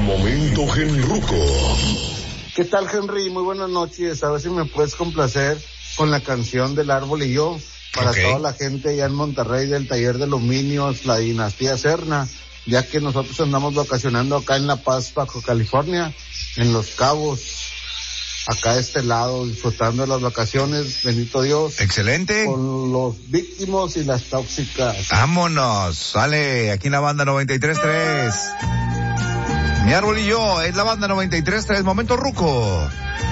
Momento Genruco. ¿Qué tal, Henry? Muy buenas noches. A ver si me puedes complacer con la canción del Árbol y yo, para toda la gente allá en Monterrey del taller de aluminios, la dinastía Serna, ya que nosotros andamos vacacionando acá en La Paz, Baja California, en Los Cabos, acá de este lado, disfrutando de las vacaciones, bendito Dios. Excelente. Con los víctimos y las tóxicas. Vámonos, sale aquí en la banda 93.3. Mi Árbol y yo, es la banda 93.3, Momento Ruco.